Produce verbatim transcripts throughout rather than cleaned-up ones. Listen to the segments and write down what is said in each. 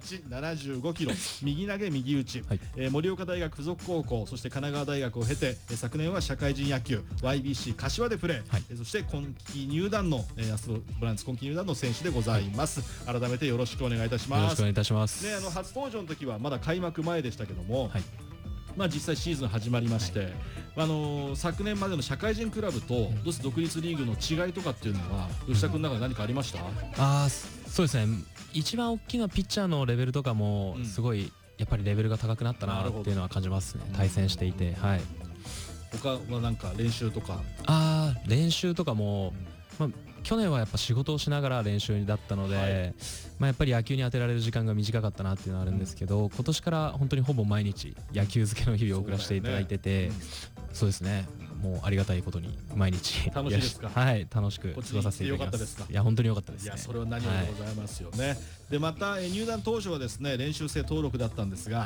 ちななじゅうごキロ右投げ右打ち、はい、えー、盛岡大学附属高校そして神奈川大学を経て、えー、昨年は社会人野球 ワイビーシー 柏でプレー、はい、えー、そして今季入団の、えー、アストロブランツ今季入団の選手でございます、はい、改めてよろしくお願いいたします。 よろしくお願いいたします、 ね、あの初登場の時はまだ開幕前でしたけども、はい、まあ、実際シーズン始まりまして、はい、あのー、昨年までの社会人クラブとどうせ独立リーグの違いとかっていうのは吉田君の中で何かありました？うん、 あそうですね、一番大きなピッチャーのレベルとかもすごいやっぱりレベルが高くなったなっていうのは感じますね、対戦していて、はい、 他はなんか練習とかあ練習とかも、まあ、去年はやっぱ仕事をしながら練習だったので、はい、まあ、やっぱり野球に当てられる時間が短かったなっていうのはあるんですけど、うん、今年から本当にほぼ毎日野球漬けの日々を送らせていただいてて、そうですね、もうありがたいことに毎日楽しいですか？ はい、楽しく過ごさせていただきます。いや本当に良かったですね。 いやそれは何よりでございますよね、はい、でまた入団当初はですね練習生登録だったんですが、はい、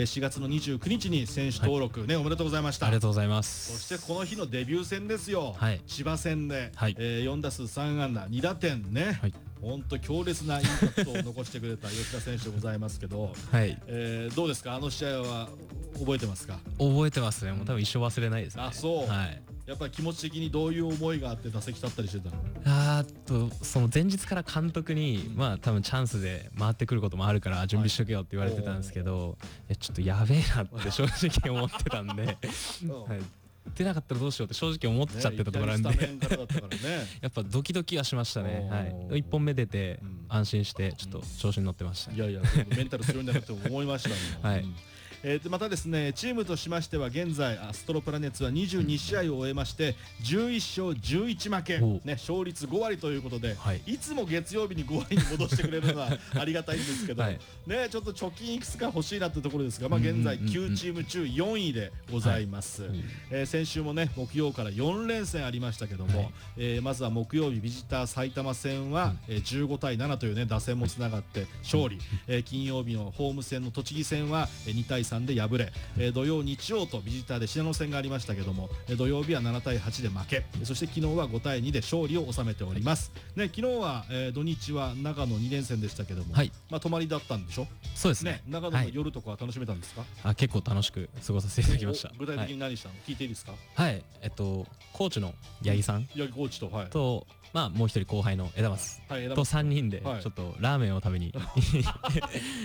しがつのにじゅうくにちに選手登録、はい、ね、おめでとうございました。 ありがとうございます。 そしてこの日のデビュー戦ですよ、はい、千葉戦で、はい、えー、よんだすうさんあんだにだてんね、はい、本当強烈なインパクトを残してくれた吉田選手でございますけど、はい、えー、どうですか、あの試合は覚えてますか？ 覚えてますね、もう多分一生忘れないですね。 あ、そう、はい、やっぱり気持ち的にどういう思いがあって打席立ったりしてたの？ あーとその前日から監督に、うん、まあ多分チャンスで回ってくることもあるから準備しとけよって言われてたんですけど、はい、いやちょっとやべえなって正直思ってたんで、はい、出なかったらどうしようって正直思っちゃってたところなんで、ね、やっぱドキドキはしましたね、はい、いっぽんめ出て安心してちょっと調子に乗ってました、ね、 いやいやメンタル強いんだなって思いましたねはい、えー、またですねチームとしましては現在アストロプラネッツはにじゅうにしあいを終えましてじゅういっしょうじゅういちまけ、ね、勝率ごわりということで、はい、いつも月曜日にごわりに戻してくれるのはありがたいんですけど、はい、ね、ちょっと貯金いくつか欲しいなってところですが、まあ、現在きゅうチーム中よんいでございます、はい、えー、先週もね木曜からよんれんせんありましたけども、はい、えー、まずは木曜日ビジター埼玉戦は、えー、じゅうごたいななというね打線もつながって勝利、えー、金曜日のホーム戦の栃木戦はにたいさんで敗れ、えー、土曜日曜とビジターで信濃戦がありましたけども、えー、土曜日はななたいはちで負け、そして昨日はごたいにで勝利を収めております、ね、昨日は、えー、土日は長野にれんせんでしたけども、はい、まあ、泊まりだったんでしょ？ そうです ね, ね長野の夜とかは楽しめたんですか？はい、 あ結構楽しく過ごさせていただきました。 具体的に何したの、はい、聞いていいですか？ はい、えっとコーチの八木さん、 八木コーチと、はい、 とまあもう一人後輩の枝松、はい、とさんにんでちょっとラーメンを食べに、はい、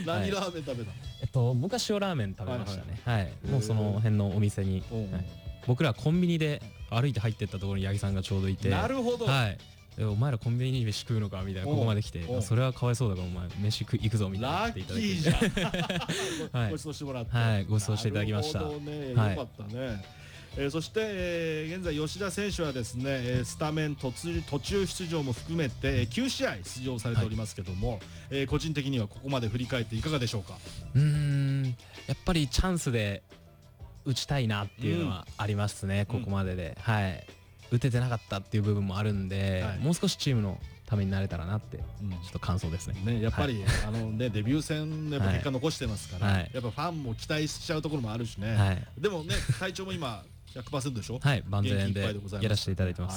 何ラーメン食べたの？ えっと僕は塩ラーメン食べましたね。はい、はいはい、もうその辺のお店に、はい、僕らコンビニで歩いて入ってったところに八木さんがちょうどいて、 なるほど、 はい、お前らコンビニに飯食うのかみたいな、ここまで来て、それはかわいそうだからお前飯食行くぞみたいな言っていただいて、 ラッキーじゃんご馳走してもらって、 はい、ご馳走していただきました。 なるほどね、よかったね。えー、そして、えー、現在吉田選手はですね、えー、スタメン途中、途中出場も含めてきゅうしあい出場されておりますけども、はい、えー、個人的にはここまで振り返っていかがでしょうか？ うーん、やっぱりチャンスで打ちたいなっていうのはありますね、うん、ここまでで、はい、打ててなかったっていう部分もあるんで、はい、もう少しチームのためになれたらなって、うん、ちょっと感想ですね。 ね、やっぱり、はい、あのねデビュー戦で結果残してますから、はい、やっぱファンも期待しちゃうところもあるしね、はい、でもね体調も今ひゃくパーセント でしょ？はい、 万全でやらせていただいてます、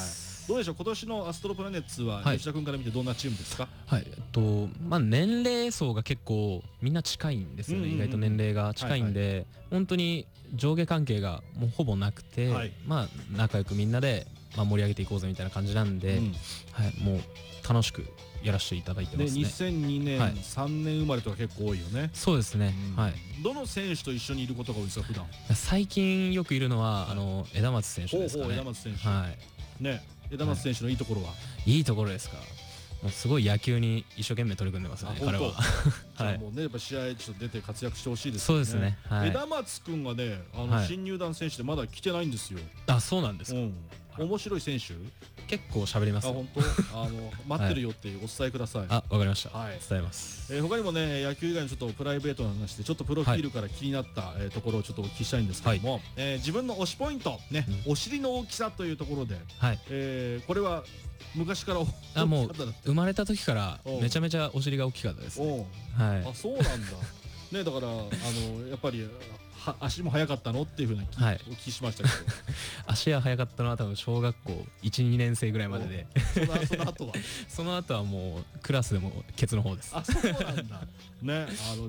はい、どうでしょう、今年のアストロプラネッツは吉田君から見てどんなチームですか？ はい、えっとまあ年齢層が結構みんな近いんですよね、意外と年齢が近いんで、はいはい、本当に上下関係がもうほぼなくて、はい、まあ仲良くみんなで、まあ、盛り上げていこうぜみたいな感じなんで、うん、はい、もう楽しくやらせていただいてますね。 にせんにねん、はい、さんねん生まれとか結構多いよね。 そうですね、うん、はい。 どの選手と一緒にいることが多いですか普段？ 最近よくいるのは、はい、あの枝松選手ですかね。 枝松選手、 はい、 ね、枝松選手のいいところは、はい、いいところですか。もうすごい野球に一生懸命取り組んでますね、彼は。 じゃあもうね、やっぱ試合ちょっと出て活躍してほしいですね。 そうですね、はい、 枝松君がね、あの新入団選手でまだ来てないんですよ。 あ、そうなんですか。 うん、面白い選手結構喋ります。 あ、本当。あの待ってるよってお伝えください。 あ、わかりました。はい、伝えます。 えー、他にもね野球以外のちょっとプライベートな話でちょっとプロフィールから気になった、はい、えー、ところをちょっとお聞きしたいんですけども、はい、えー、自分の推しポイントね、うん、お尻の大きさというところで、はい、えー、これは昔からあ、もう生まれた時からめちゃめちゃお尻が大きかったですね。はい。 あ、そうなんだ。ね、だからあのやっぱりは足も速かったのっていうふうな気、はい、お聞きしましたけど足が速かったのは多分小学校いち、にねんせいぐらいまででそのその後はその後はもうクラスでもケツの方です。 あ、そうなんだね。あの